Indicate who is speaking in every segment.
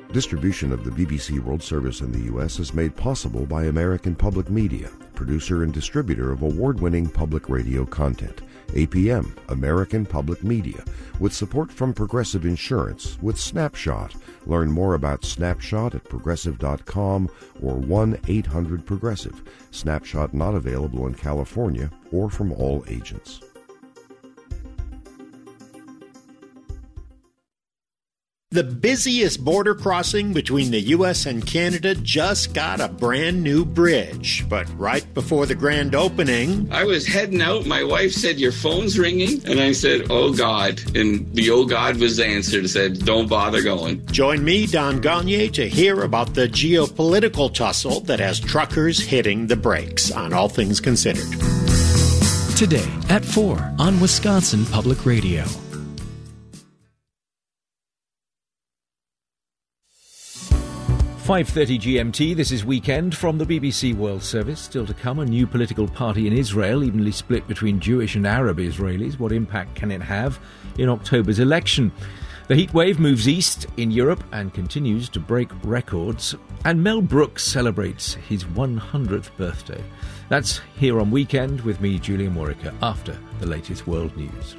Speaker 1: Distribution of the BBC World Service in the U.S. is made possible by American Public Media, producer and distributor of award-winning public radio content. APM, American Public Media, with support from Progressive Insurance with Snapshot. Learn more about Snapshot at progressive.com or 1-800-PROGRESSIVE. Snapshot not available in California or from all agents.
Speaker 2: The busiest border crossing between the U.S. and Canada just got a brand new bridge. But right before the grand opening,
Speaker 3: I was heading out. My wife said, "Your phone's ringing." And I said, "Oh, God." And the "oh, God" was the answer that said, "Don't bother going."
Speaker 2: Join me, Don Gagné, to hear about the geopolitical tussle that has truckers hitting the brakes on All Things Considered.
Speaker 4: Today at 4 on Wisconsin Public Radio.
Speaker 5: 5:30 GMT, this is Weekend from the BBC World Service. Still to come, a new political party in Israel, evenly split between Jewish and Arab Israelis. What impact can it have in October's election? The heat wave moves east in Europe and continues to break records. And Mel Brooks celebrates his 100th birthday. That's here on Weekend with me, Julian Warwicker, after the latest world news.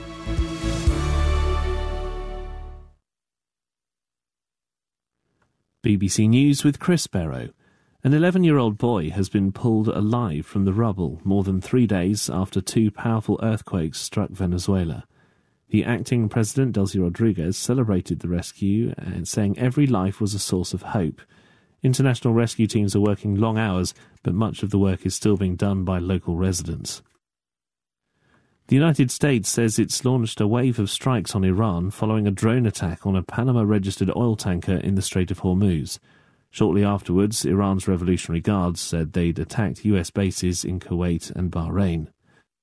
Speaker 6: BBC News with Chris Barrow. An 11-year-old boy has been pulled alive from the rubble more than 3 days after two powerful earthquakes struck Venezuela. The acting president, Delcy Rodriguez, celebrated the rescue and saying every life was a source of hope. International rescue teams are working long hours, but much of the work is still being done by local residents. The United States says it's launched a wave of strikes on Iran following a drone attack on a Panama-registered oil tanker in the Strait of Hormuz. Shortly afterwards, Iran's Revolutionary Guards said they'd attacked US bases in Kuwait and Bahrain.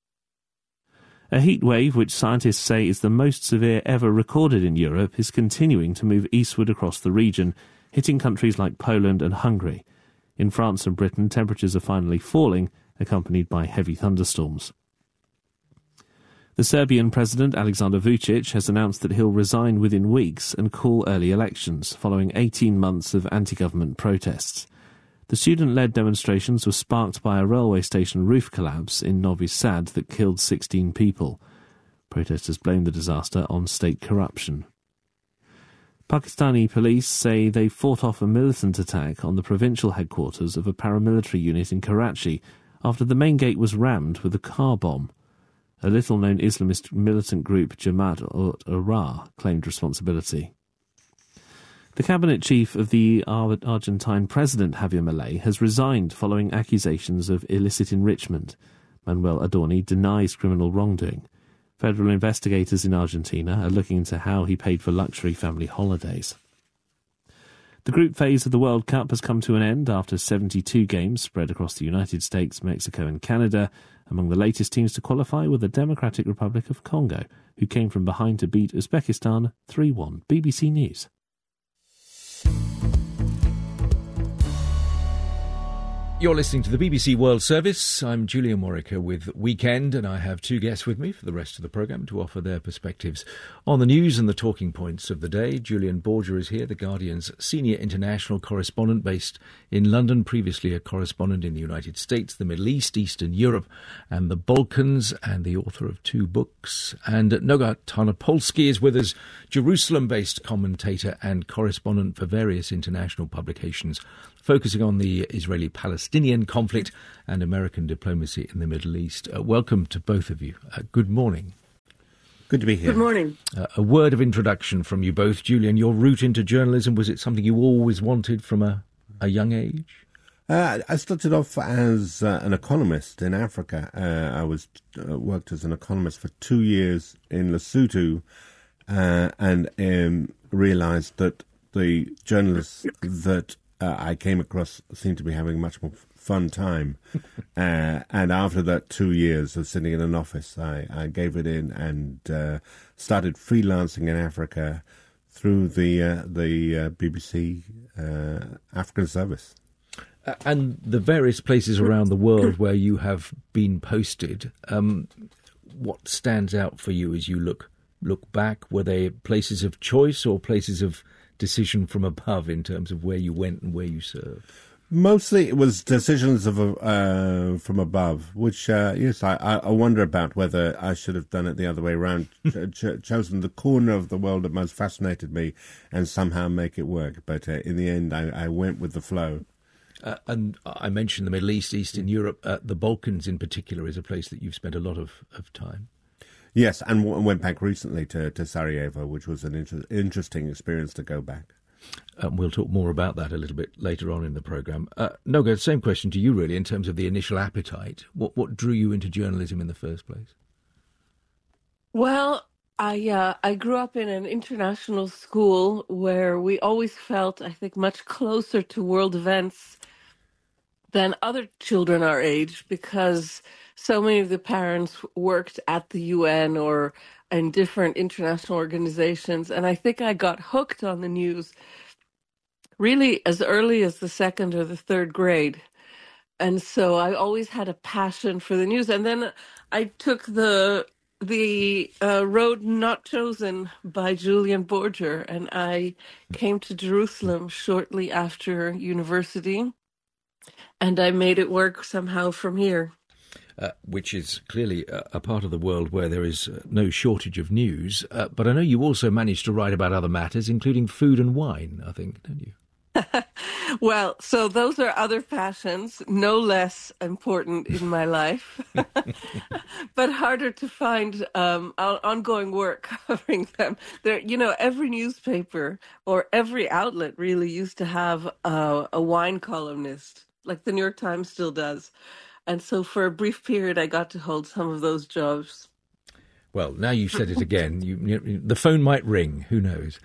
Speaker 6: A heat wave, which scientists say is the most severe ever recorded in Europe, is continuing to move eastward across the region, hitting countries like Poland and Hungary. In France and Britain, temperatures are finally falling, accompanied by heavy thunderstorms. The Serbian President Aleksandar Vučić has announced that he'll resign within weeks and call early elections, following 18 months of anti-government protests. The student-led demonstrations were sparked by a railway station roof collapse in Novi Sad that killed 16 people. Protesters blame the disaster on state corruption. Pakistani police say they fought off a militant attack on the provincial headquarters of a paramilitary unit in Karachi after the main gate was rammed with a car bomb. A little-known Islamist militant group, Jamaat-ut-Ahrar, claimed responsibility. The cabinet chief of the Argentine president, Javier Milei, has resigned following accusations of illicit enrichment. Manuel Adorni denies criminal wrongdoing. Federal investigators in Argentina are looking into how he paid for luxury family holidays. The group phase of the World Cup has come to an end after 72 games spread across the United States, Mexico and Canada. Among the latest teams to qualify were the Democratic Republic of Congo, who came from behind to beat Uzbekistan 3-1. BBC News.
Speaker 5: You're listening to the BBC World Service. I'm Julian Warwicker with Weekend, and I have two guests with me for the rest of the programme to offer their perspectives on the news and the talking points of the day. Julian Borger is here, The Guardian's senior international correspondent based in London, previously a correspondent in the United States, the Middle East, Eastern Europe and the Balkans, and the author of 2 books. And Noga Tarnopolsky is with us, Jerusalem-based commentator and correspondent for various international publications, focusing on the Israeli-Palestinian conflict and American diplomacy in the Middle East. Welcome to both of you. Good morning.
Speaker 7: Good to be here.
Speaker 8: Good morning.
Speaker 5: A word of introduction from you both. Julian, your route into journalism, was it something you always wanted from a young age?
Speaker 7: I started off as an economist in Africa. I worked as an economist for 2 years in Lesotho and realised that the journalists that I came across seemed to be having a much more fun time. And after that 2 years of sitting in an office, I gave it in and started freelancing in Africa through the BBC African service.
Speaker 5: And the various places around the world where you have been posted, what stands out for you as you look back? Were they places of choice or places of decision from above in terms of where you went and where you served?
Speaker 7: Mostly it was decisions from above, which, yes, I wonder about whether I should have done it the other way around, chosen the corner of the world that most fascinated me and somehow make it work. But in the end, I went with the flow.
Speaker 5: And I mentioned the Middle East, Eastern Europe. The Balkans in particular is a place that you've spent a lot of time.
Speaker 7: Yes, and went back recently to Sarajevo, which was an interesting experience to go back.
Speaker 5: We'll talk more about that a little bit later on in the programme. Noga, same question to you, really, in terms of the initial appetite. What drew you into journalism in the first place?
Speaker 8: Well, I grew up in an international school where we always felt, I think, much closer to world events than other children our age, because so many of the parents worked at the UN or in different international organizations. And I think I got hooked on the news really as early as the second or the third grade. And so I always had a passion for the news. And then I took the road not chosen by Julian Borger, and I came to Jerusalem shortly after university, and I made it work somehow from here.
Speaker 5: Which is clearly a part of the world where there is no shortage of news. But I know you also managed to write about other matters, including food and wine, I think, don't you?
Speaker 8: Well, so those are other passions, no less important in my life, but harder to find ongoing work covering them. There, every newspaper or every outlet really used to have a wine columnist, like the New York Times still does. And so for a brief period, I got to hold some of those jobs.
Speaker 5: Well, now you've said it again. The phone might ring. Who knows?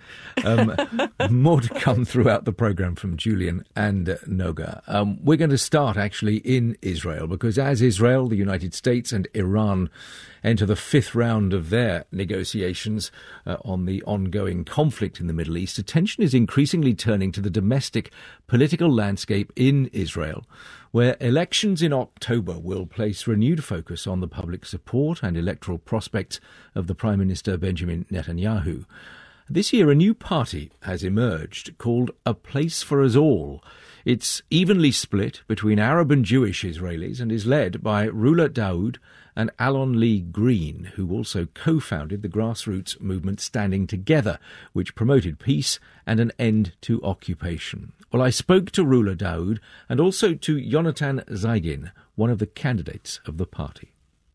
Speaker 5: More to come throughout the programme from Julian and Noga. We're going to start actually in Israel, because as Israel, the United States and Iran enter the fifth round of their negotiations on the ongoing conflict in the Middle East, attention is increasingly turning to the domestic political landscape in Israel, where elections in October will place renewed focus on the public support and electoral prospects of the Prime Minister Benjamin Netanyahu. This year, a new party has emerged called A Place for Us All. It's evenly split between Arab and Jewish Israelis and is led by Rula Daoud and Alon Lee Green, who also co-founded the grassroots movement Standing Together, which promoted peace and an end to occupation. Well, I spoke to Rula Daoud and also to Yonatan Zaygin, one of the candidates of the party.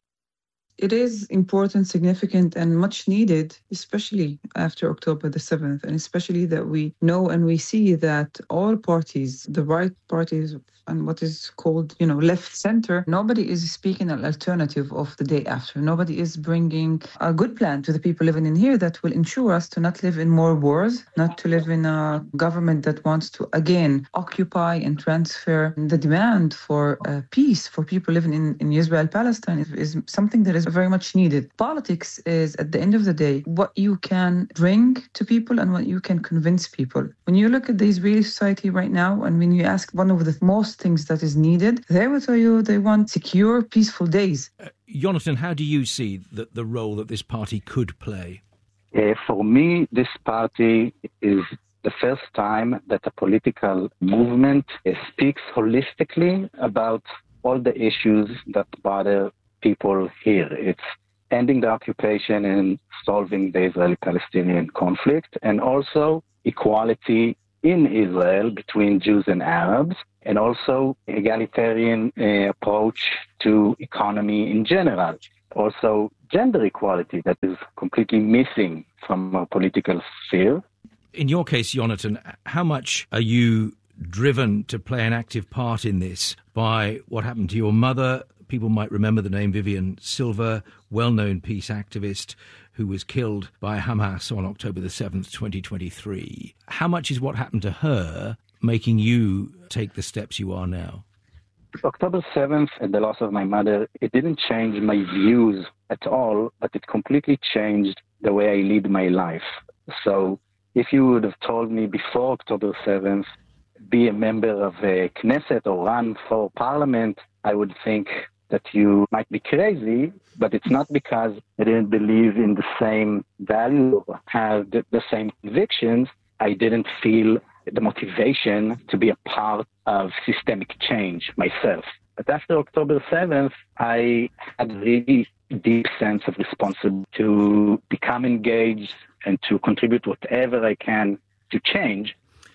Speaker 9: It is important, significant, and much needed, especially after October the 7th, and especially that we know and we see that all parties, the right parties and what is called, left center, nobody is speaking an alternative of the day after. Nobody is bringing a good plan to the people living in here that will ensure us to not live in more wars, not to live in a government that wants to, again, occupy and transfer. The demand for peace for people living in Israel-Palestine is something that is very much needed. Politics is, at the end of the day, what you can bring to people and what you can convince people. When you look at the Israeli society right now, and when you ask one of the most things that is needed, they will tell you they want secure, peaceful days.
Speaker 5: Jonathan, how do you see the role that this party could play?
Speaker 10: For me, this party is the first time that a political movement speaks holistically about all the issues that bother people here. It's ending the occupation and solving the Israeli-Palestinian conflict, and also equality in Israel between Jews and Arabs, and also egalitarian approach to economy in general. Also gender equality that is completely missing from our political sphere.
Speaker 5: In your case, Jonathan, how much are you driven to play an active part in this by what happened to your mother? People might remember the name Vivian Silva, well-known peace activist who was killed by Hamas on October the 7th, 2023. How much is what happened to her making you take the steps you are now?
Speaker 10: October 7th and the loss of my mother, it didn't change my views at all, but it completely changed the way I lead my life. So if you would have told me before October 7th, be a member of a Knesset or run for parliament, I would think that you might be crazy, but it's not because I didn't believe in the same value or have the same convictions. I didn't feel the motivation to be a part of systemic change myself. But after October 7th, I had a really deep sense of responsibility to become engaged and to contribute whatever I can to change.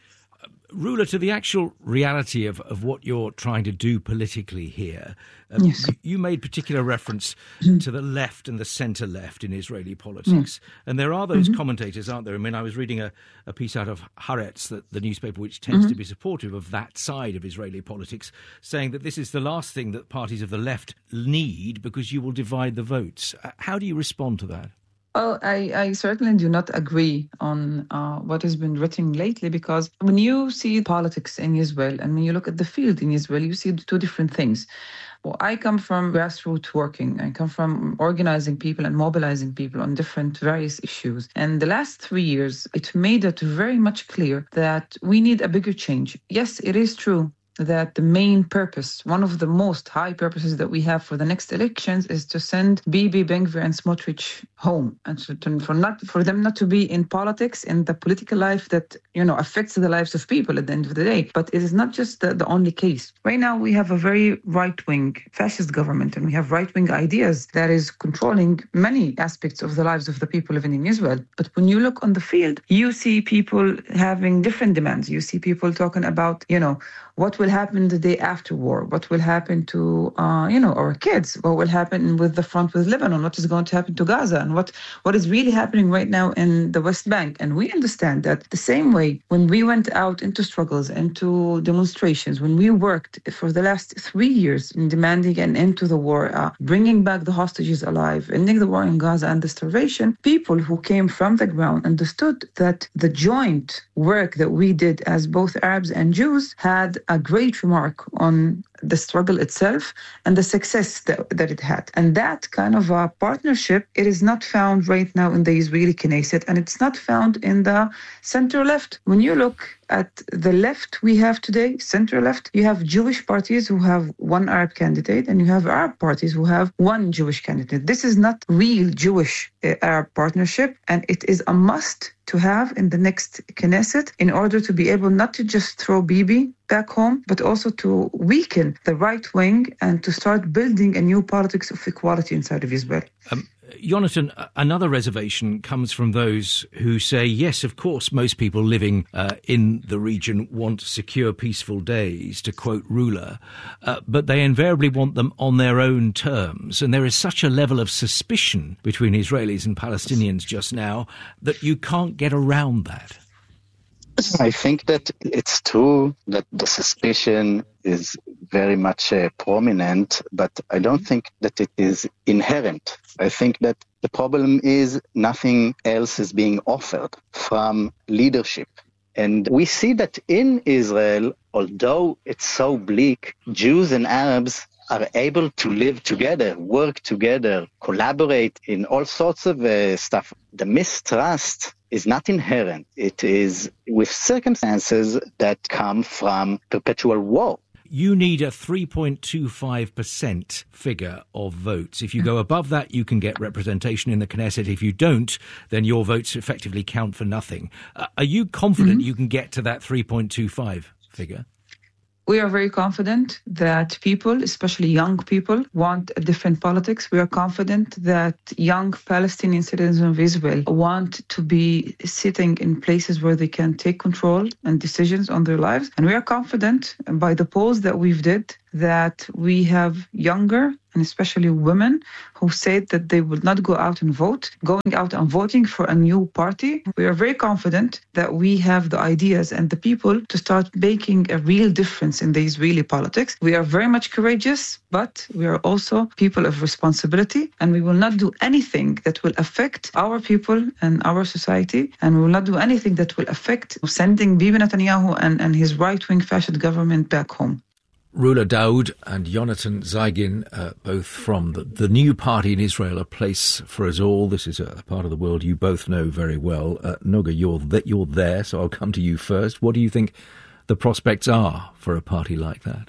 Speaker 5: Rula, to the actual reality of what you're trying to do politically here,
Speaker 9: yes.
Speaker 5: You made particular reference to the left and the centre-left in Israeli politics. And there are those commentators, aren't there? I mean, I was reading a piece out of Haaretz, the newspaper which tends to be supportive of that side of Israeli politics, saying that this is the last thing that parties of the left need because you will divide the votes. How do you respond to that?
Speaker 9: Well, I certainly do not agree on what has been written lately, because when you see politics in Israel and when you look at the field in Israel, you see two different things. Well, I come from grassroots working. I come from organizing people and mobilizing people on different various issues. And the last 3 years, it made it very much clear that we need a bigger change. Yes, it is true that the main purpose, one of the most high purposes that we have for the next elections, is to send Bibi, Ben-Gvir and Smotrich home, and for them not to be in politics, in the political life that affects the lives of people at the end of the day. But it is not just the only case. Right now we have a very right-wing fascist government, and we have right-wing ideas that is controlling many aspects of the lives of the people living in Israel. But when you look on the field, you see people having different demands. You see people talking about, what will happen the day after war? What will happen to, our kids? What will happen with the front with Lebanon? What is going to happen to Gaza? And what is really happening right now in the West Bank? And we understand that the same way when we went out into struggles, into demonstrations, when we worked for the last 3 years in demanding an end to the war, bringing back the hostages alive, ending the war in Gaza and the starvation, people who came from the ground understood that the joint work that we did as both Arabs and Jews had a great remark on the struggle itself and the success that it had. And that kind of a partnership, it is not found right now in the Israeli Knesset, and it's not found in the center-left. When you look at the left we have today, center-left, you have Jewish parties who have one Arab candidate, and you have Arab parties who have one Jewish candidate. This is not real Jewish-Arab partnership, and it is a must to have in the next Knesset in order to be able not to just throw Bibi back home, but also to weaken the right wing and to start building a new politics of equality inside of Israel.
Speaker 5: Jonathan, another reservation comes from those who say, yes, of course, most people living in the region want secure, peaceful days, to quote Rula, but they invariably want them on their own terms. And there is such a level of suspicion between Israelis and Palestinians just now that you can't get around that.
Speaker 10: I think that it's true that the suspicion is very much prominent, but I don't think that it is inherent. I think that the problem is nothing else is being offered from leadership. And we see that in Israel, although it's so bleak, Jews and Arabs are able to live together, work together, collaborate in all sorts of stuff. The mistrust is not inherent. It is with circumstances that come from perpetual war.
Speaker 5: You need a 3.25% figure of votes. If you go above that, you can get representation in the Knesset. If you don't, then your votes effectively count for nothing. Are you confident you can get to that 3.25 figure?
Speaker 9: We are very confident that people, especially young people, want a different politics. We are confident that young Palestinian citizens of Israel want to be sitting in places where they can take control and decisions on their lives. And we are confident by the polls that we've did that we have younger and especially women who said that they would not go out and vote, going out and voting for a new party. We are very confident that we have the ideas and the people to start making a real difference in the Israeli politics. We are very much courageous, but we are also people of responsibility, and we will not do anything that will affect our people and our society, and we will not do anything that will affect sending Bibi Netanyahu and his right-wing fascist government back home.
Speaker 5: Rula Daoud and Jonathan Zeigin, both from the new party in Israel, A Place for Us All. This is a part of the world you both know very well. Noga, you're there, so I'll come to you first. What do you think the prospects are for a party like that?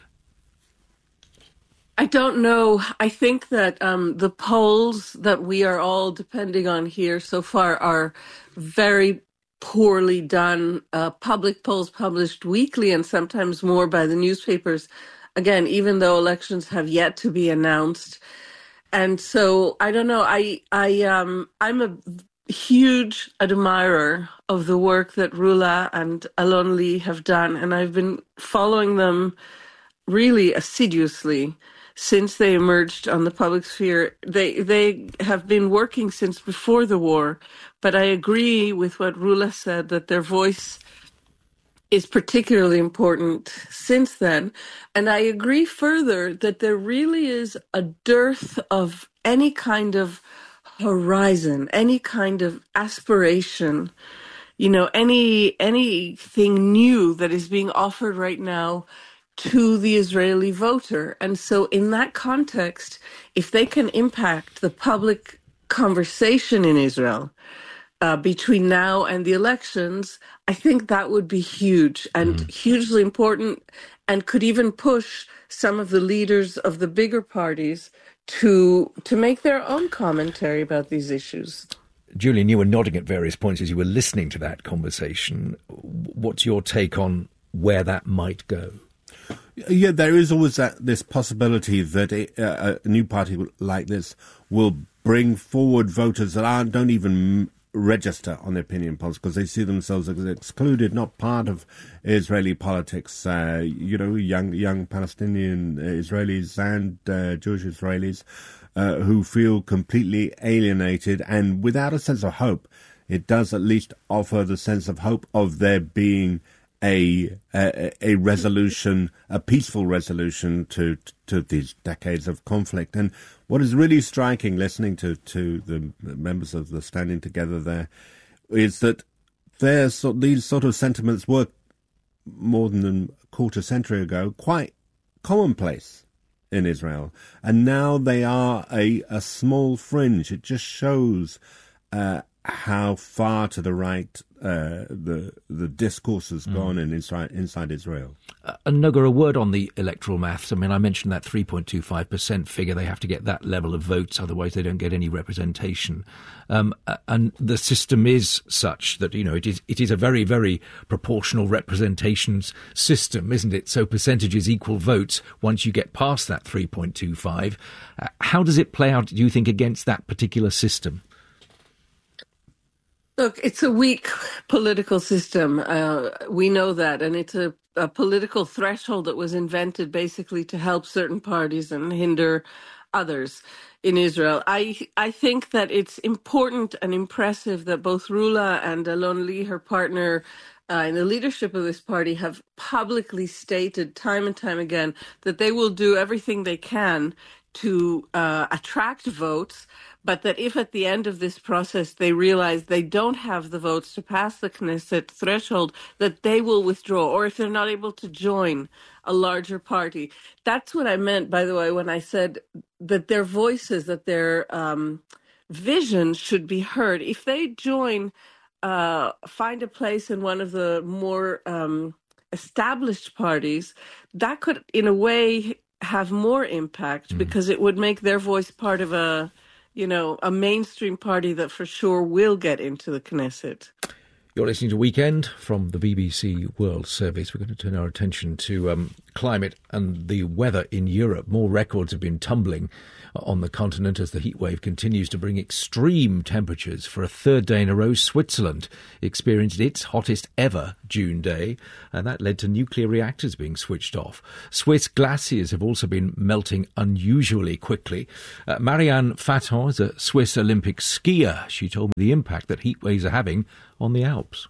Speaker 8: I don't know. I think that the polls that we are all depending on here so far are very poorly done public polls published weekly and sometimes more by the newspapers, again, even though elections have yet to be announced. And so I don't know, I'm a huge admirer of the work that Rula and Alon Lee have done, and I've been following them really assiduously since they emerged on the public sphere. They have been working since before the war, but I agree with what Rula said, that their voice is particularly important since then. And I agree further that there really is a dearth of any kind of horizon, any kind of aspiration, anything new that is being offered right now to the Israeli voter. And so in that context, if they can impact the public conversation in Israel between now and the elections, I think that would be huge and hugely important, and could even push some of the leaders of the bigger parties to make their own commentary about these issues.
Speaker 5: Julian, you were nodding at various points as you were listening to that conversation. What's your take on where that might go?
Speaker 7: Yeah, there is always this possibility that a new party like this will bring forward voters that don't even register on the opinion polls because they see themselves as excluded, not part of Israeli politics. Young Palestinian Israelis and Jewish Israelis who feel completely alienated and without a sense of hope. It does at least offer the sense of hope of there being a resolution, a peaceful resolution to these decades of conflict. And what is really striking, listening to the members of the Standing Together there, is that these sort of sentiments were more than a quarter century ago quite commonplace in Israel, and now they are a small fringe. It just shows how far to the right the discourse has gone inside Israel.
Speaker 5: Noga, a word on the electoral maths. I mean, I mentioned that 3.25% figure. They have to get that level of votes, otherwise they don't get any representation. And the system is such that, it is a very, very proportional representations system, isn't it? So percentages equal votes once you get past that 3.25. How does it play out, do you think, against that particular system?
Speaker 8: Look, it's a weak political system. We know that. And it's a political threshold that was invented basically to help certain parties and hinder others in Israel. I think that it's important and impressive that both Rula and Alon Lee, her partner, in the leadership of this party, have publicly stated time and time again that they will do everything they can to attract votes, but that if at the end of this process they realize they don't have the votes to pass the Knesset threshold, that they will withdraw, or if they're not able to join a larger party. That's what I meant, by the way, when I said that their voices, that their vision should be heard. If they join, find a place in one of the more established parties, that could, in a way, have more impact because it would make their voice part of a mainstream party that for sure will get into the Knesset.
Speaker 5: You're listening to Weekend from the BBC World Service. We're going to turn our attention to climate and the weather in Europe. More records have been tumbling on the continent as the heatwave continues to bring extreme temperatures. For a third day in a row, Switzerland experienced its hottest ever June day, and that led to nuclear reactors being switched off. Swiss glaciers have also been melting unusually quickly. Marianne Faton is a Swiss Olympic skier. She told me the impact that heatwaves are having on the Alps.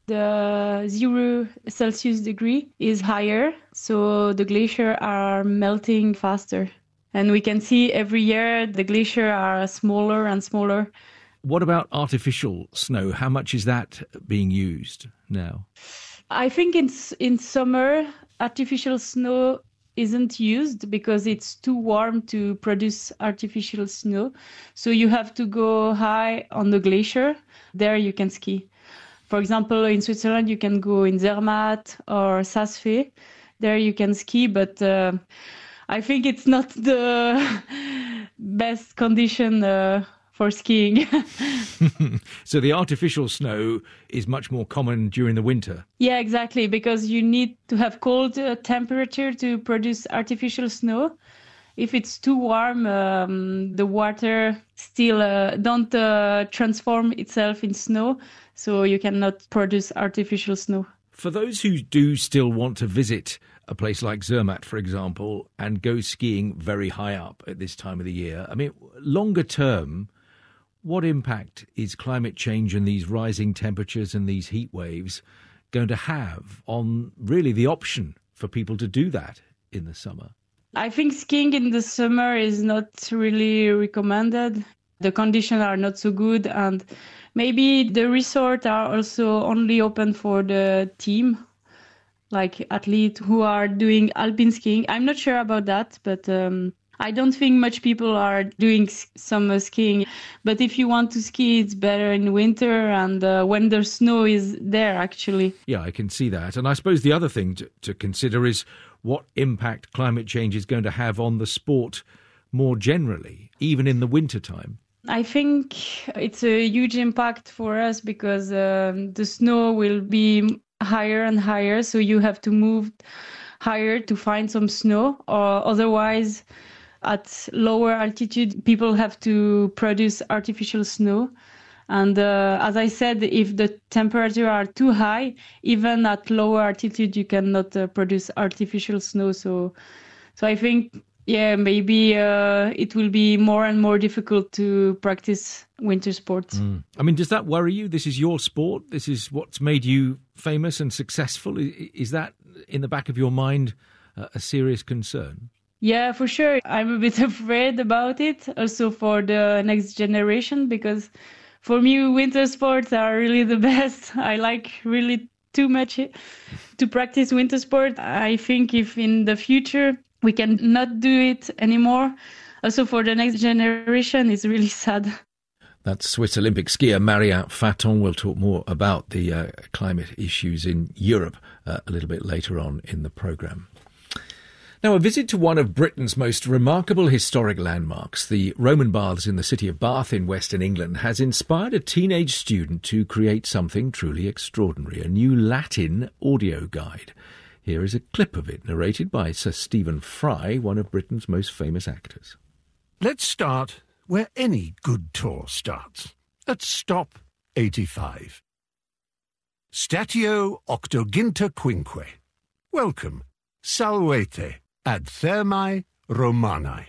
Speaker 11: The 0 Celsius degree is higher, so the glaciers are melting faster. And we can see every year the glaciers are smaller and smaller.
Speaker 5: What about artificial snow? How much is that being used now?
Speaker 11: I think in summer, artificial snow isn't used because it's too warm to produce artificial snow. So you have to go high on the glacier. There you can ski. For example, in Switzerland, you can go in Zermatt or Saas-Fee. There you can ski, but I think it's not the best condition for for skiing.
Speaker 5: So the artificial snow is much more common during the winter.
Speaker 11: Yeah, exactly, because you need to have cold temperature to produce artificial snow. If it's too warm, the water still don't transform itself in snow, so you cannot produce artificial snow.
Speaker 5: For those who do still want to visit a place like Zermatt, for example, and go skiing very high up at this time of the year, I mean, longer term, what impact is climate change and these rising temperatures and these heat waves going to have on really the option for people to do that in the summer?
Speaker 11: I think skiing in the summer is not really recommended. The conditions are not so good, and maybe the resorts are also only open for the team, like athletes who are doing alpine skiing. I'm not sure about that, but I don't think much people are doing summer skiing. But if you want to ski, it's better in winter and when the snow is there, actually.
Speaker 5: Yeah, I can see that. And I suppose the other thing to consider is what impact climate change is going to have on the sport more generally, even in the wintertime.
Speaker 11: I think it's a huge impact for us because the snow will be higher and higher, so you have to move higher to find some snow, or otherwise at lower altitude people have to produce artificial snow. And as I said, if the temperature are too high, even at lower altitude you cannot produce artificial snow. So I think maybe it will be more and more difficult to practice winter sports.
Speaker 5: I mean, does that worry you? This is your sport. This is what's made you famous and successful. Is that in the back of your mind a serious concern?
Speaker 11: Yeah, for sure. I'm a bit afraid about it, also for the next generation, because for me, winter sports are really the best. I like really too much to practice winter sport. I think if in the future we can not do it anymore, also for the next generation, it's really sad.
Speaker 5: That's Swiss Olympic skier Mariat Faton. We'll talk more about the climate issues in Europe a little bit later on in the programme. Now, a visit to one of Britain's most remarkable historic landmarks, the Roman Baths in the city of Bath in Western England, has inspired a teenage student to create something truly extraordinary, a new Latin audio guide. Here is a clip of it, narrated by Sir Stephen Fry, one of Britain's most famous actors.
Speaker 12: Let's start where any good tour starts, at stop 85. Statio octoginta quinque. Welcome, salvete, ad thermae Romanae.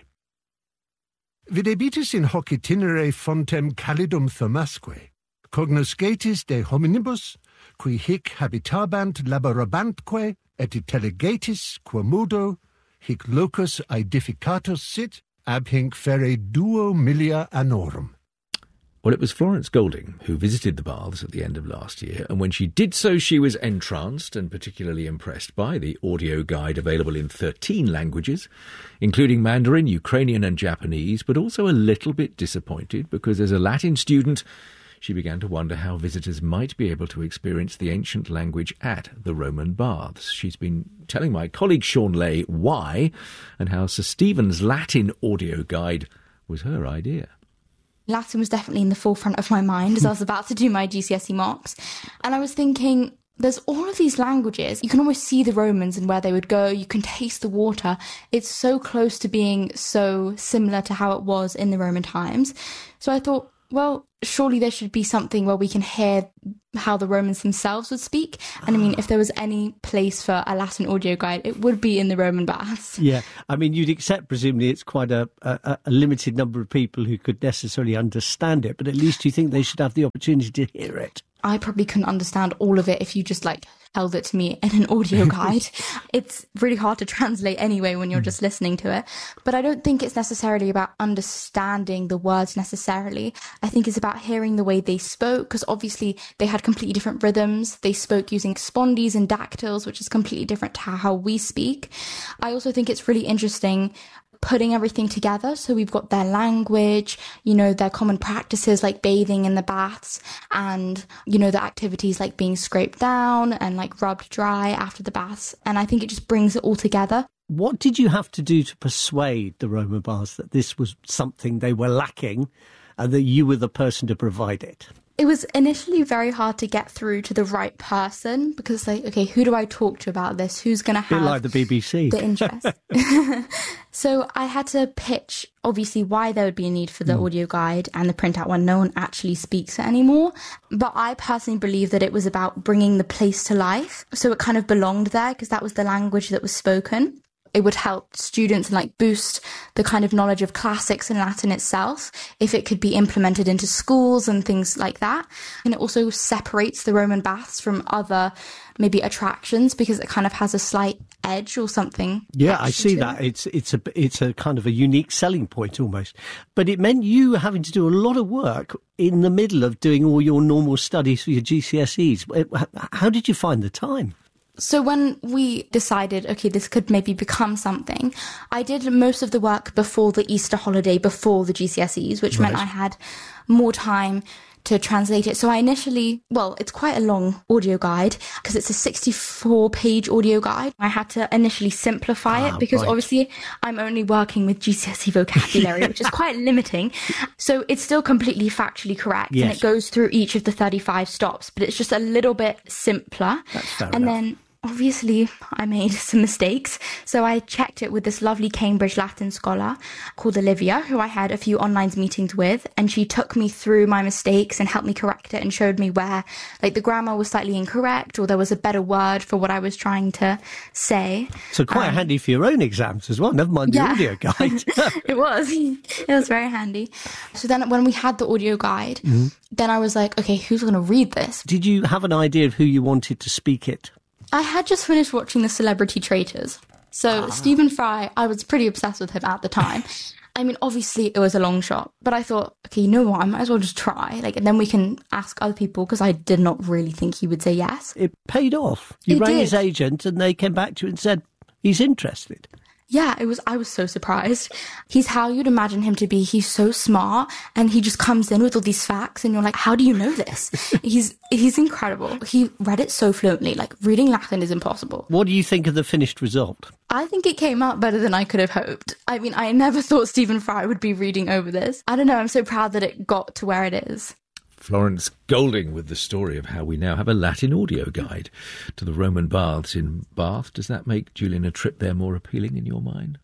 Speaker 12: Videbitis in hoc itinere fontem calidum thermasque, cognoscetis de hominibus, qui hic habitabant laborabantque, et intelligetis quamudo, hic locus aedificatus sit, ab hinc fere 2 milia annorum.
Speaker 5: Well, it was Florence Golding who visited the Baths at the end of last year, and when she did so, she was entranced and particularly impressed by the audio guide available in 13 languages, including Mandarin, Ukrainian and Japanese, but also a little bit disappointed because as a Latin student, she began to wonder how visitors might be able to experience the ancient language at the Roman Baths. She's been telling my colleague Sean Lay why and how Sir Stephen's Latin audio guide was her idea.
Speaker 13: Latin was definitely in the forefront of my mind as I was about to do my GCSE mocks. And I was thinking, there's all of these languages. You can almost see the Romans and where they would go. You can taste the water. It's so close to being so similar to how it was in the Roman times. So I thought, well, surely there should be something where we can hear how the Romans themselves would speak. And I mean, if there was any place for a Latin audio guide, it would be in the Roman Baths.
Speaker 14: Yeah, I mean, you'd accept, presumably, it's quite a limited number of people who could necessarily understand it, but at least you think they should have the opportunity to hear it.
Speaker 13: I probably couldn't understand all of it if you just held it to me in an audio guide. It's really hard to translate anyway when you're just listening to it. But I don't think it's necessarily about understanding the words necessarily. I think it's about hearing the way they spoke, because obviously they had completely different rhythms. They spoke using spondies and dactyls, which is completely different to how we speak. I also think it's really interesting putting everything together. So we've got their language, their common practices like bathing in the baths and, the activities like being scraped down and rubbed dry after the baths. And I think it just brings it all together.
Speaker 14: What did you have to do to persuade the Roman Baths that this was something they were lacking and that you were the person to provide it?
Speaker 13: It was initially very hard to get through to the right person because, like, okay, who do I talk to about this? Who's going to have
Speaker 14: a bit like the BBC.
Speaker 13: The interest? So I had to pitch, obviously, why there would be a need for the audio guide and the printout when no one actually speaks it anymore. But I personally believe that it was about bringing the place to life. So it kind of belonged there because that was the language that was spoken. It would help students and like boost the kind of knowledge of classics and Latin itself if it could be implemented into schools and things like that. And it also separates the Roman baths from other maybe attractions because it kind of has a slight edge or something.
Speaker 14: Yeah, I see that. It's a kind of a unique selling point almost. But it meant you having to do a lot of work in the middle of doing all your normal studies for your GCSEs. How did you find the time?
Speaker 13: So when we decided, okay, this could maybe become something, I did most of the work before the Easter holiday, before the GCSEs, which meant I had more time to translate it. So I initially, it's quite a long audio guide because it's a 64-page audio guide. I had to initially simplify it because obviously I'm only working with GCSE vocabulary, which is quite limiting. So it's still completely factually correct and it goes through each of the 35 stops, but it's just a little bit simpler.
Speaker 14: That's fair enough.
Speaker 13: Then obviously I made some mistakes. So I checked it with this lovely Cambridge Latin scholar called Olivia, who I had a few online meetings with, and she took me through my mistakes and helped me correct it and showed me where like the grammar was slightly incorrect or there was a better word for what I was trying to say.
Speaker 14: So quite handy for your own exams as well, never mind the audio guide.
Speaker 13: It was very handy. So then when we had the audio guide, then I was like, okay, who's going to read this?
Speaker 14: Did you have an idea of who you wanted to speak it?
Speaker 13: I had just finished watching The Celebrity Traitors. So Stephen Fry, I was pretty obsessed with him at the time. I mean, obviously it was a long shot, but I thought, okay, you know what? I might as well just try. And then we can ask other people because I did not really think he would say yes.
Speaker 14: It paid off. You rang his agent and they came back to you and said, he's interested.
Speaker 13: Yeah, I was so surprised. He's how you'd imagine him to be. He's so smart and he just comes in with all these facts and you're like, how do you know this? He's incredible. He read it so fluently. Reading Latin is impossible.
Speaker 14: What do you think of the finished result?
Speaker 13: I think it came out better than I could have hoped. I mean, I never thought Stephen Fry would be reading over this. I don't know, I'm so proud that it got to where it is.
Speaker 5: Florence Golding with the story of how we now have a Latin audio guide to the Roman baths in Bath. Does that make, Julian, a trip there more appealing in your mind?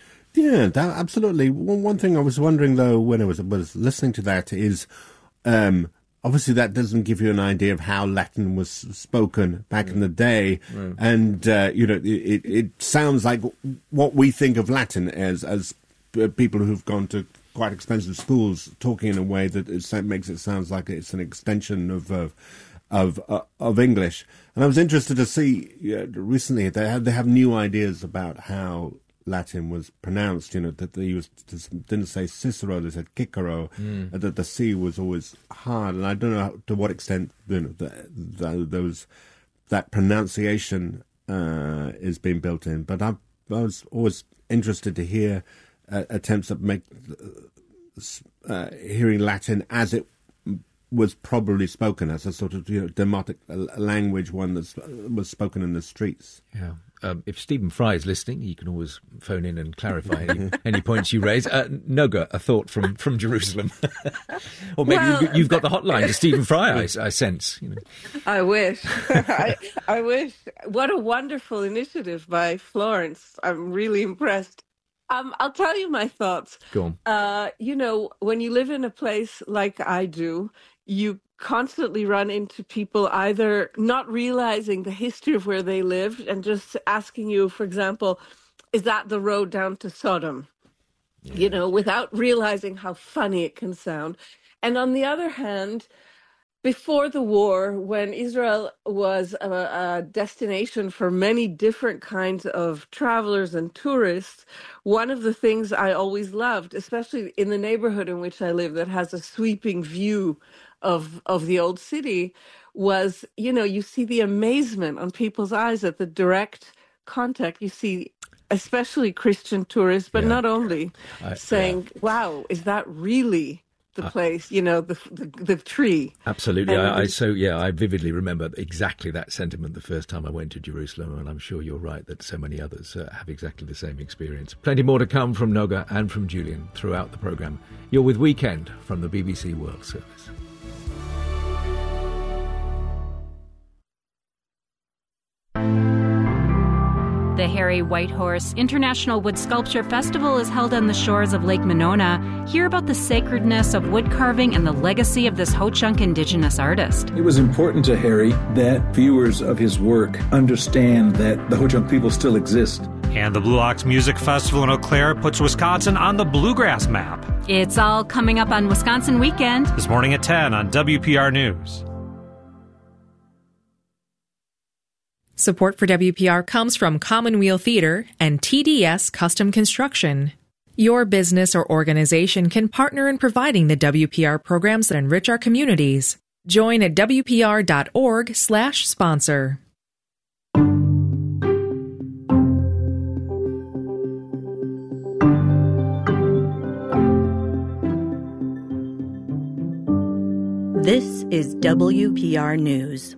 Speaker 7: Yeah, absolutely. One thing I was wondering, though, when I was listening to that is, obviously that doesn't give you an idea of how Latin was spoken back in the day. Right. And, it sounds like what we think of Latin as people who've gone to quite expensive schools talking in a way that makes it sound like it's an extension of English. And I was interested to see recently they have new ideas about how Latin was pronounced. That they didn't say Cicero, they said Cicero. That the C was always hard, and I don't know to what extent that pronunciation is being built in. But I was always interested to hear attempts at hearing Latin as it was probably spoken, as a sort of demotic language, one that was spoken in the streets.
Speaker 5: Yeah. If Stephen Fry is listening, he can always phone in and clarify any points you raise. Noga, a thought from Jerusalem. Or maybe you've got the hotline to Stephen Fry, I sense.
Speaker 8: I wish. I wish. What a wonderful initiative by Florence. I'm really impressed. I'll tell you my thoughts.
Speaker 5: Go on.
Speaker 8: When you live in a place like I do, you constantly run into people either not realizing the history of where they lived and just asking you, for example, is that the road down to Sodom? Yeah. Without realizing how funny it can sound. And on the other hand, before the war, when Israel was a destination for many different kinds of travelers and tourists, one of the things I always loved, especially in the neighborhood in which I live that has a sweeping view of the old city, was, you see the amazement on people's eyes at the direct contact. You see especially Christian tourists, but not only, saying, wow, is that really the place, the tree.
Speaker 5: Absolutely. I vividly remember exactly that sentiment the first time I went to Jerusalem, and I'm sure you're right that so many others have exactly the same experience. Plenty more to come from Noga and from Julian throughout the programme. You're with Weekend from the BBC World Service.
Speaker 15: The Harry Whitehorse International Wood Sculpture Festival is held on the shores of Lake Monona. Hear about the sacredness of wood carving and the legacy of this Ho-Chunk Indigenous artist.
Speaker 16: It was important to Harry that viewers of his work understand that the Ho-Chunk people still exist.
Speaker 17: And the Blue Ox Music Festival in Eau Claire puts Wisconsin on the bluegrass map.
Speaker 15: It's all coming up on Wisconsin Weekend.
Speaker 17: This morning at 10 on WPR News.
Speaker 18: Support for WPR comes from Commonweal Theater and TDS Custom Construction. Your business or organization can partner in providing the WPR programs that enrich our communities. Join at WPR.org/sponsor.
Speaker 19: This is WPR News.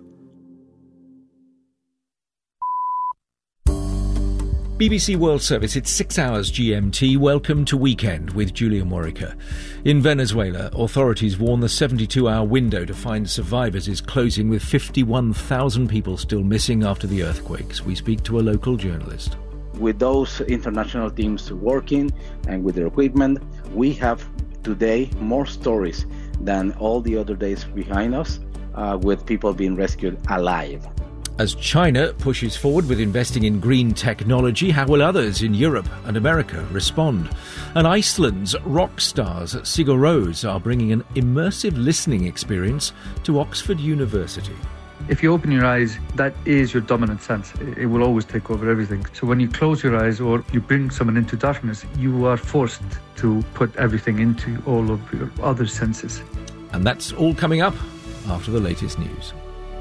Speaker 5: BBC World Service, it's 6 hours GMT. Welcome to Weekend with Julia Morica. In Venezuela, authorities warn the 72-hour window to find survivors is closing, with 51,000 people still missing after the earthquakes. We speak to a local journalist.
Speaker 20: With those international teams working and with their equipment, we have today more stories than all the other days behind us, with people being rescued alive.
Speaker 5: As China pushes forward with investing in green technology, how will others in Europe and America respond? And Iceland's rock stars Sigur Rós are bringing an immersive listening experience to Oxford University.
Speaker 21: If you open your eyes, that is your dominant sense. It will always take over everything. So when you close your eyes or you bring someone into darkness, you are forced to put everything into all of your other senses.
Speaker 5: And that's all coming up after the latest news.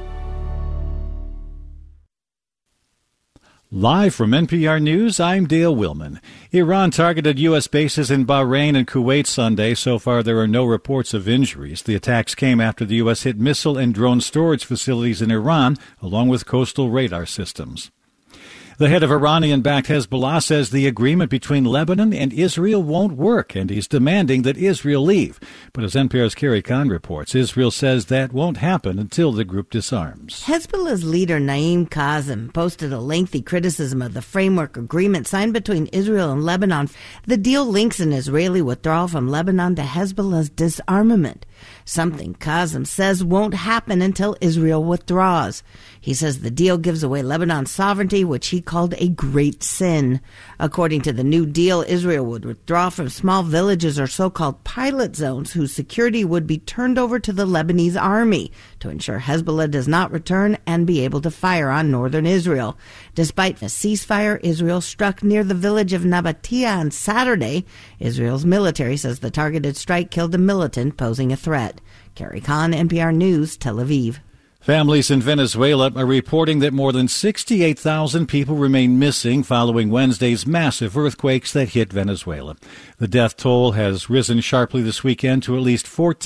Speaker 22: Live from NPR News, I'm Dale Willman. Iran targeted U.S. bases in Bahrain and Kuwait Sunday. So far, there are no reports of injuries. The attacks came after the U.S. hit missile and drone storage facilities in Iran, along with coastal radar systems. The head of Iranian-backed Hezbollah says the agreement between Lebanon and Israel won't work, and he's demanding that Israel leave. But as NPR's Carrie Kahn reports, Israel says that won't happen until the group disarms.
Speaker 23: Hezbollah's leader Naim Qassem posted a lengthy criticism of the framework agreement signed between Israel and Lebanon. The deal links an Israeli withdrawal from Lebanon to Hezbollah's disarmament, something Qassem says won't happen until Israel withdraws. He says the deal gives away Lebanon's sovereignty, which he called a great sin. According to the new deal, Israel would withdraw from small villages or so-called pilot zones whose security would be turned over to the Lebanese army to ensure Hezbollah does not return and be able to fire on northern Israel. Despite a ceasefire, Israel struck near the village of Nabatea on Saturday. Israel's military says the targeted strike killed a militant posing a threat. Carrie Kahn, NPR News, Tel Aviv.
Speaker 22: Families in Venezuela are reporting that more than 68,000 people remain missing following Wednesday's massive earthquakes that hit Venezuela. The death toll has risen sharply this weekend to at least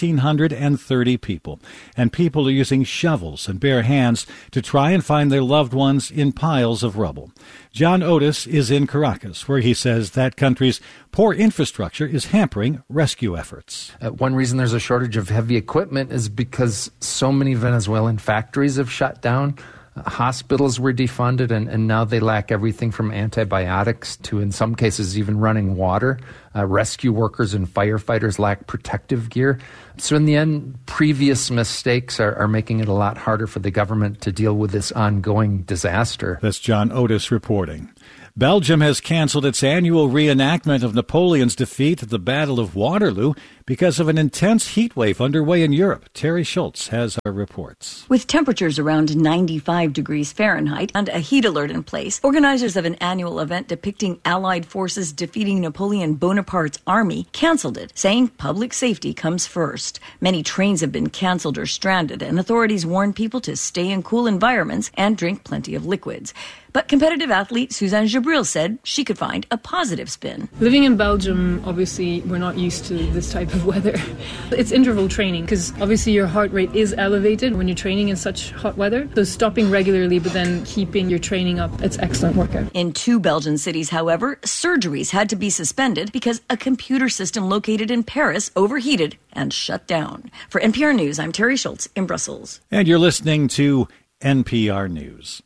Speaker 22: 1,430 people, and people are using shovels and bare hands to try and find their loved ones in piles of rubble. John Otis is in Caracas, where he says that country's poor infrastructure is hampering rescue efforts.
Speaker 24: One reason there's a shortage of heavy equipment is because so many Venezuelan factories have shut down. Hospitals were defunded, and now they lack everything from antibiotics to, in some cases, even running water. Rescue workers and firefighters lack protective gear. So in the end, previous mistakes are making it a lot harder for the government to deal with this ongoing disaster.
Speaker 22: That's John Otis reporting. Belgium has canceled its annual reenactment of Napoleon's defeat at the Battle of Waterloo because of an intense heat wave underway in Europe. Terry Schultz has our reports.
Speaker 25: With temperatures around 95 degrees Fahrenheit and a heat alert in place, organizers of an annual event depicting Allied forces defeating Napoleon Bonaparte's army canceled it, saying public safety comes first. Many trains have been canceled or stranded, and authorities warn people to stay in cool environments and drink plenty of liquids. But competitive athlete Suzanne Jabril said she could find a positive spin.
Speaker 1: Living in Belgium, obviously, we're not used to this type of weather. It's interval training because obviously your heart rate is elevated when you're training in such hot weather. So stopping regularly but then keeping your training up, it's excellent workout.
Speaker 25: In 2 Belgian cities, however, surgeries had to be suspended because a computer system located in Paris overheated and shut down. For NPR News, I'm Terry Schultz in Brussels.
Speaker 22: And you're listening to NPR News.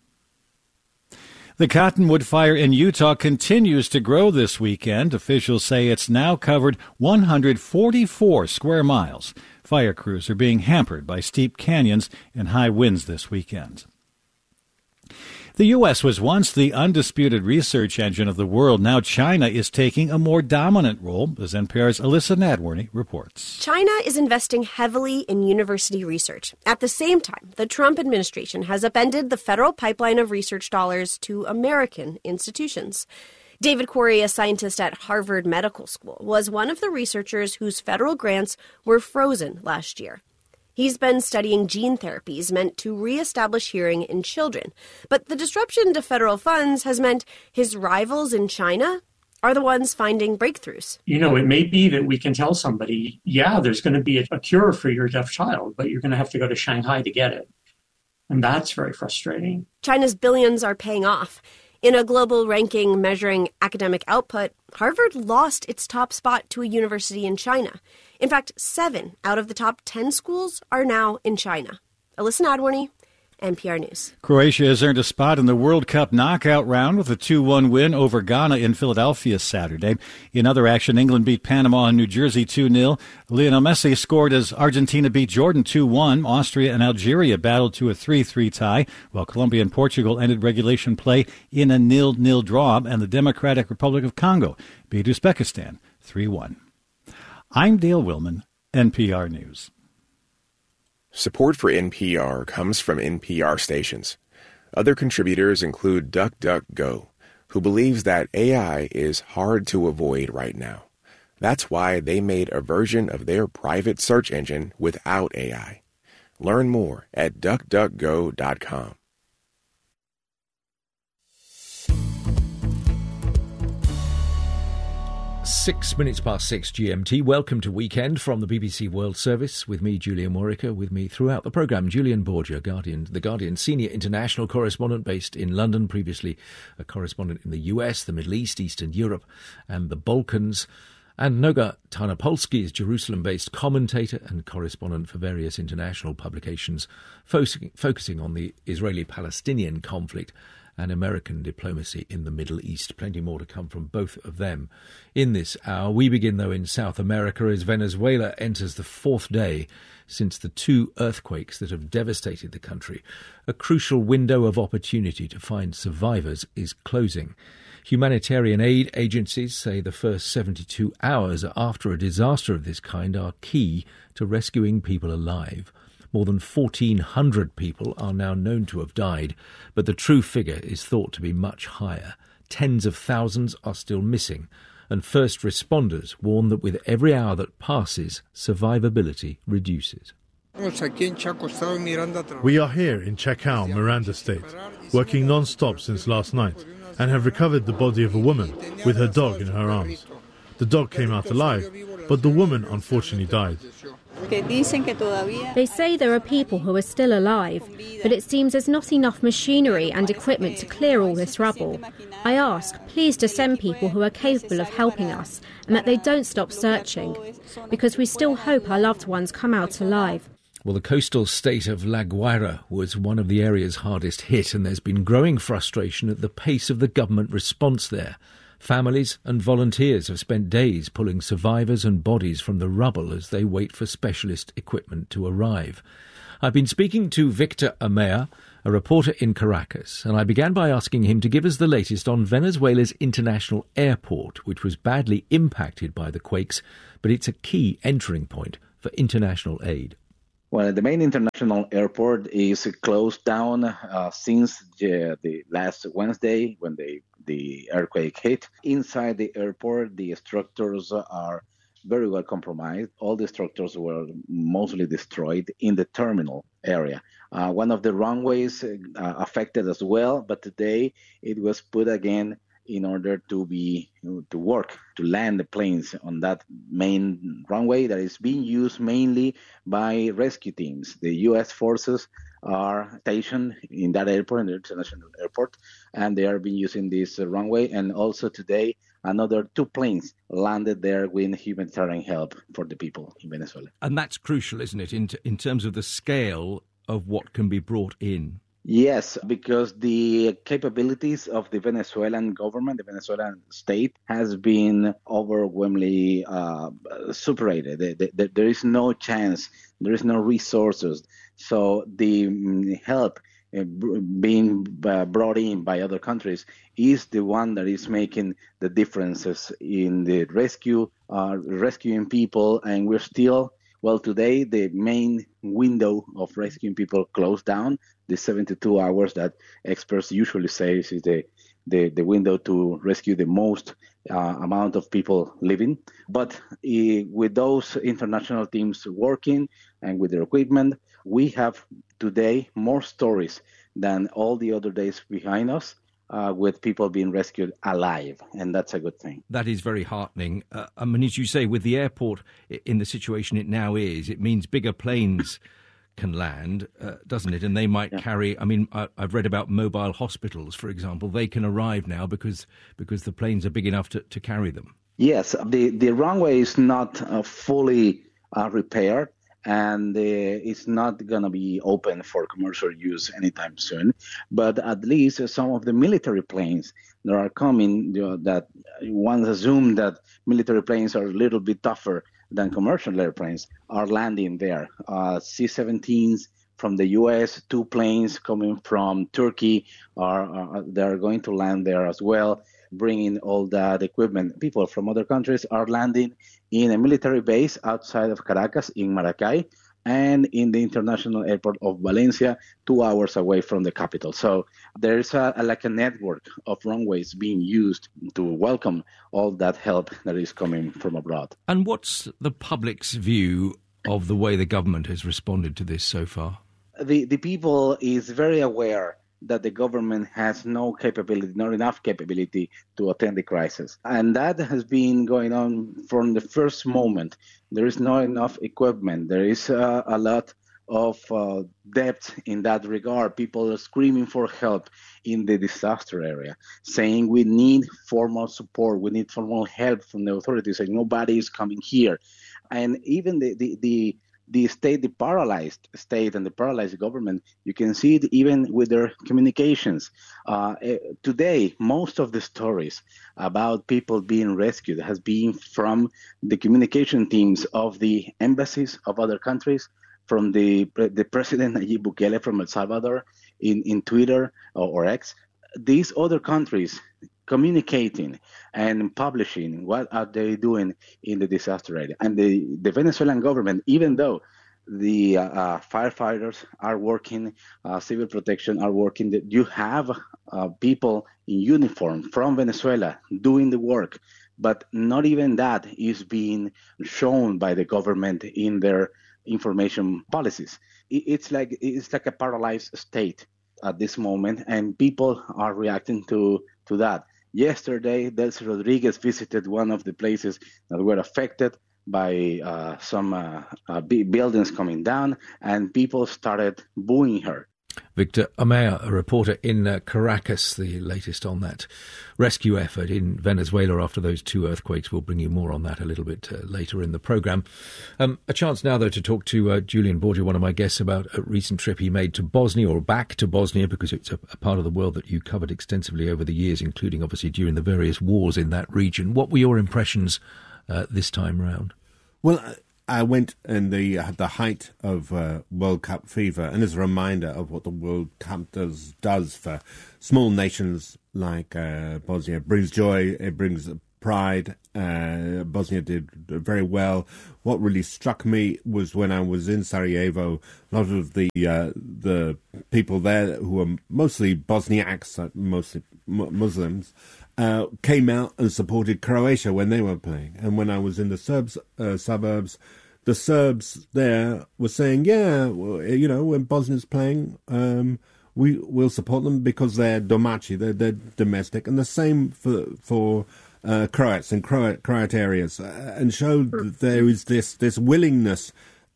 Speaker 22: The cottonwood fire in Utah continues to grow this weekend. Officials say it's now covered 144 square miles. Fire crews are being hampered by steep canyons and high winds this weekend. The U.S. was once the undisputed research engine of the world. Now China is taking a more dominant role, as NPR's Alyssa Nadworny reports.
Speaker 2: China is investing heavily in university research. At the same time, the Trump administration has upended the federal pipeline of research dollars to American institutions. David Quarry, a scientist at Harvard Medical School, was one of the researchers whose federal grants were frozen last year. He's been studying gene therapies meant to reestablish hearing in children. But the disruption to federal funds has meant his rivals in China are the ones finding breakthroughs.
Speaker 3: You know, it may be that we can tell somebody, yeah, there's going to be a cure for your deaf child, but you're going to have to go to Shanghai to get it. And that's very frustrating.
Speaker 2: China's billions are paying off. In a global ranking measuring academic output, Harvard lost its top spot to a university in China. In fact, 7 out of the top 10 schools are now in China. Alyssa Nadworny, NPR News.
Speaker 22: Croatia has earned a spot in the World Cup knockout round with a 2-1 win over Ghana in Philadelphia Saturday. In other action, England beat Panama and New Jersey 2-0. Lionel Messi scored as Argentina beat Jordan 2-1. Austria and Algeria battled to a 3-3 tie, while Colombia and Portugal ended regulation play in a 0-0 draw, and the Democratic Republic of Congo beat Uzbekistan 3-1. I'm Dale Willman, NPR News.
Speaker 4: Support for NPR comes from NPR stations. Other contributors include DuckDuckGo, who believes that AI is hard to avoid right now. That's why they made a version of their private search engine without AI. Learn more at DuckDuckGo.com.
Speaker 5: 6 minutes past 6 GMT. Welcome to Weekend from the BBC World Service with me, Julian Morica. With me throughout the programme, Julian Borgia, the Guardian senior international correspondent based in London, previously a correspondent in the US, the Middle East, Eastern Europe and the Balkans. And Noga Tarnopolsky is Jerusalem-based commentator and correspondent for various international publications, focusing on the Israeli-Palestinian conflict and American diplomacy in the Middle East. Plenty more to come from both of them in this hour. We begin, though, in South America as Venezuela enters the 4th day since the 2 earthquakes that have devastated the country. A crucial window of opportunity to find survivors is closing. Humanitarian aid agencies say the first 72 hours after a disaster of this kind are key to rescuing people alive. More than 1,400 people are now known to have died, but the true figure is thought to be much higher. Tens of thousands are still missing, and first responders warn that with every hour that passes, survivability reduces.
Speaker 6: We are here in Chacao, Miranda State, working non-stop since last night, and have recovered the body of a woman with her dog in her arms. The dog came out alive, but the woman unfortunately died.
Speaker 26: They say there are people who are still alive, but it seems there's not enough machinery and equipment to clear all this rubble. I ask, please, to send people who are capable of helping us and that they don't stop searching, because we still hope our loved ones come out alive.
Speaker 5: Well, the coastal state of La Guaira was one of the areas hardest hit, and there's been growing frustration at the pace of the government response there. Families and volunteers have spent days pulling survivors and bodies from the rubble as they wait for specialist equipment to arrive. I've been speaking to Victor Amaya, a reporter in Caracas, and I began by asking him to give us the latest on Venezuela's international airport, which was badly impacted by the quakes, but it's a key entering point for international aid.
Speaker 20: Well, the main international airport is closed down since the last Wednesday when the earthquake hit. Inside the airport, the structures are very well compromised. All the structures were mostly destroyed in the terminal area. One of the runways affected as well, but today it was put again in order to land the planes on that main runway that is being used mainly by rescue teams. The U.S. forces are stationed in that airport, in the international airport, and they are being using this runway. And also today, another 2 planes landed there with humanitarian help for the people in Venezuela.
Speaker 5: And that's crucial, isn't it, in terms of the scale of what can be brought in?
Speaker 20: Yes, because the capabilities of the Venezuelan government, the Venezuelan state, has been overwhelmingly superated. There is no chance, there is no resources. So the help being brought in by other countries is the one that is making the differences in the rescuing people, and we're still. Well, today, the main window of rescuing people closed down. The 72 hours that experts usually say is the window to rescue the most amount of people living. But with those international teams working and with their equipment, we have today more stories than all the other days behind us. With people being rescued alive, and that's a good thing.
Speaker 5: That is very heartening. I mean, as you say, with the airport in the situation it now is, it means bigger planes can land, doesn't it? And they might carry, I mean, I've read about mobile hospitals, for example. They can arrive now because the planes are big enough to carry them.
Speaker 20: Yes, the runway is not fully repaired, and it's not going to be open for commercial use anytime soon. But at least some of the military planes that are coming, that one assumes that military planes are a little bit tougher than commercial airplanes, are landing there. C-17s from the U.S., 2 planes coming from Turkey, they're going to land there as well, bringing all that equipment. People from other countries are landing in a military base outside of Caracas in Maracay and in the international airport of Valencia, 2 hours away from the capital. So there's like a network of runways being used to welcome all that help that is coming from abroad.
Speaker 5: And what's the public's view of the way the government has responded to this so far?
Speaker 20: The people is very aware that the government has no capability, not enough capability to attend the crisis. And that has been going on from the first moment. There is not enough equipment. There is a lot of debt in that regard. People are screaming for help in the disaster area, saying we need formal support, we need formal help from the authorities, and nobody is coming here. And even the state, the paralyzed state and the paralyzed government, you can see it even with their communications. Today, most of the stories about people being rescued has been from the communication teams of the embassies of other countries, from the President Nayib Bukele from El Salvador in Twitter or X. These other countries communicating and publishing what are they doing in the disaster area. And the Venezuelan government, even though the firefighters are working, civil protection are working, you have people in uniform from Venezuela doing the work, but not even that is being shown by the government in their information policies. It's like a paralyzed state at this moment, and people are reacting to that. Yesterday, Delcy Rodriguez visited one of the places that were affected by some buildings coming down, and people started booing her.
Speaker 5: Victor Amaya, a reporter in Caracas, the latest on that rescue effort in Venezuela after those 2 earthquakes. We'll bring you more on that a little bit later in the programme. A chance now, though, to talk to Julian Borgia, one of my guests, about a recent trip he made to Bosnia, or back to Bosnia, because it's a part of the world that you covered extensively over the years, including, obviously, during the various wars in that region. What were your impressions this time round?
Speaker 7: Well, I went in the height of World Cup fever, and as a reminder of what the World Cup does for small nations like Bosnia. It brings joy, it brings pride. Bosnia did very well. What really struck me was when I was in Sarajevo, a lot of the people there who were mostly Bosniaks, mostly Muslims, came out and supported Croatia when they were playing. And when I was in the suburbs, the Serbs there were saying, when Bosnia's playing, we'll support them because they're domaći, they're domestic, and the same for Croats and Croat areas, and showed that there is this willingness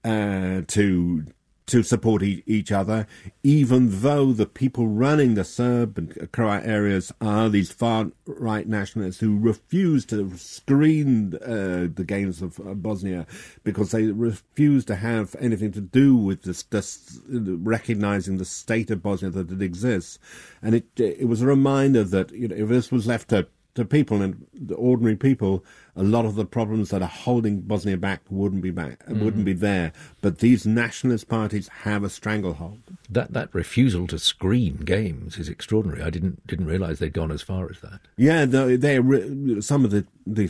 Speaker 7: to support each other, even though the people running the Serb and Croat areas are these far-right nationalists who refuse to screen the games of Bosnia because they refuse to have anything to do with this recognizing the state of Bosnia that it exists. And it was a reminder that if this was left to people and the ordinary people, a lot of the problems that are holding Bosnia back wouldn't be there. But these nationalist parties have a stranglehold.
Speaker 5: That refusal to screen games is extraordinary. I didn't realise they'd gone as far as that.
Speaker 7: Yeah, some of the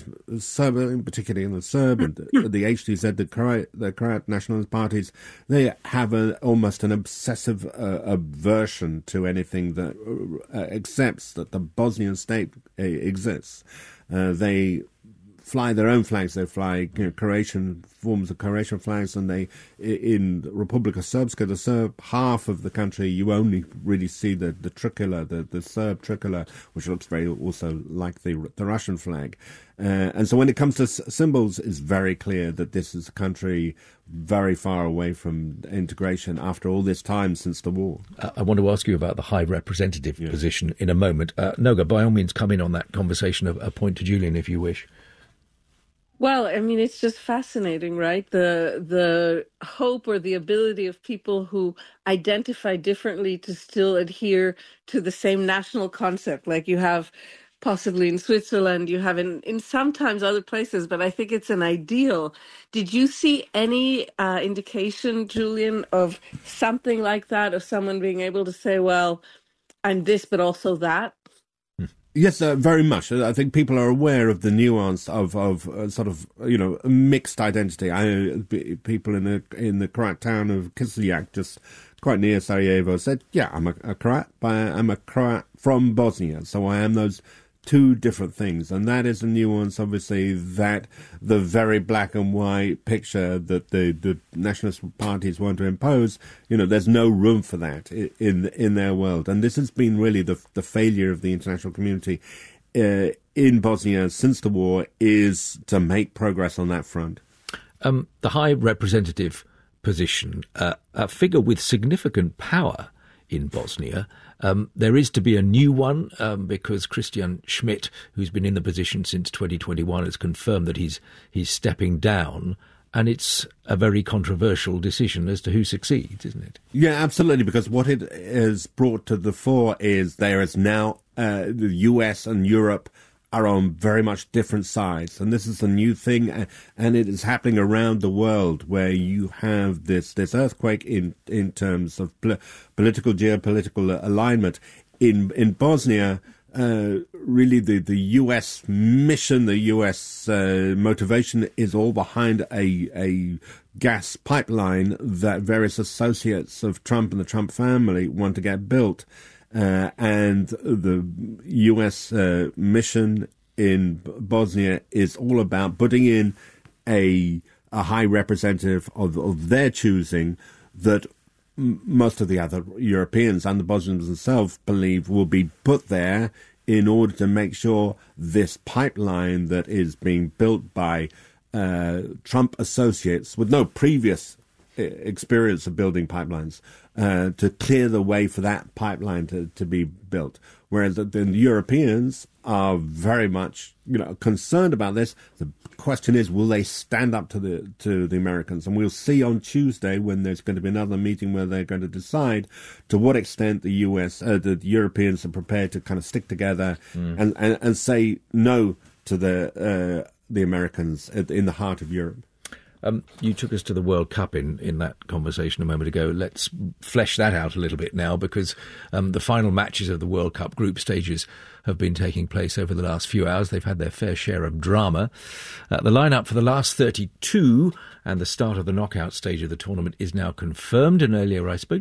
Speaker 7: Serb, particularly in the Serb and the HDZ, the Croat nationalist parties, they have almost an obsessive aversion to anything that accepts that the Bosnian state exists. They fly their own flags. They fly Croatian forms of Croatian flags, and they in Republika Srpska, the Serb half of the country, you only really see the tricolour, the Serb tricolour, which looks very also like the Russian flag. And so when it comes to symbols, it's very clear that this is a country very far away from integration after all this time since the war.
Speaker 5: I want to ask you about the High Representative position in a moment. Noga, by all means, come in on that conversation, a point to Julian if you wish.
Speaker 8: Well, I mean, it's just fascinating, right? The hope or the ability of people who identify differently to still adhere to the same national concept, like you have possibly in Switzerland, you have in sometimes other places, but I think it's an ideal. Did you see any indication, Julian, of something like that, of someone being able to say, well, I'm this, but also that?
Speaker 7: Yes, very much. I think people are aware of the nuance of sort of mixed identity. People in the Croat town of Kiseljak, just quite near Sarajevo, said, "Yeah, I'm a Croat, but I'm a Croat from Bosnia, so I am those two different things." And that is a nuance, obviously, that the very black and white picture that the nationalist parties want to impose, there's no room for that in their world. And this has been really the failure of the international community in Bosnia since the war, is to make progress on that front.
Speaker 5: The High Representative position, a figure with significant power in Bosnia. There is to be a new one because Christian Schmidt, who's been in the position since 2021, has confirmed that he's stepping down. And it's a very controversial decision as to who succeeds, isn't it?
Speaker 7: Yeah, absolutely, because what it has brought to the fore is there is now the US and Europe are on very much different sides. And this is a new thing, and it is happening around the world, where you have this earthquake in terms of political, geopolitical alignment. In Bosnia, really the US mission, the US motivation is all behind a gas pipeline that various associates of Trump and the Trump family want to get built. And the US mission in Bosnia is all about putting in a high representative of their choosing that most of the other Europeans and the Bosnians themselves believe will be put there in order to make sure this pipeline that is being built by Trump associates with no previous experience of building pipelines, to clear the way for that pipeline to be built. Whereas the Europeans are very much, concerned about this. The question is, will they stand up to the Americans? And we'll see on Tuesday, when there's going to be another meeting where they're going to decide to what extent the Europeans are prepared to kind of stick together and say no to the Americans in the heart of Europe.
Speaker 5: You took us to the World Cup in that conversation a moment ago. Let's flesh that out a little bit now, because the final matches of the World Cup group stages have been taking place over the last few hours. They've had their fair share of drama. The lineup for the last 32 and the start of the knockout stage of the tournament is now confirmed. And earlier I spoke